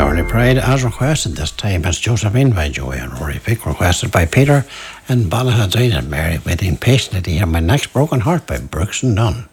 Charlie Pride, as requested this time, as Josephine by Joey and Rory Pick, requested by Peter and Ballahadine and Mary, waiting patiently to hear My Next Broken Heart by Brooks and Dunn.